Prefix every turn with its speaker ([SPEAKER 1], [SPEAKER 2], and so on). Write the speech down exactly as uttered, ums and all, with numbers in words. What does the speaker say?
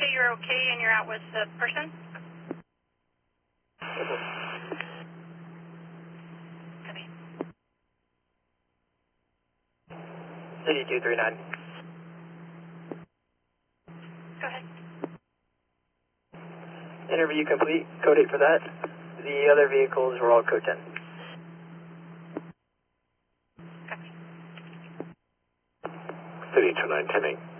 [SPEAKER 1] say you're okay and you're out with the person? Copy.
[SPEAKER 2] City two three nine.
[SPEAKER 1] Go ahead.
[SPEAKER 2] Interview complete. Code eight for that. The other vehicles were all code ten.
[SPEAKER 1] Copy.
[SPEAKER 3] City two nine ten eight.